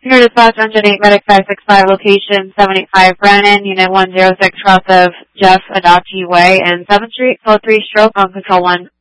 Here dispatch engine 8 medic 565 location 785 Brennan, unit 106 cross of Jeff Adachi Way and 7th Street, code 3 stroke on control 1.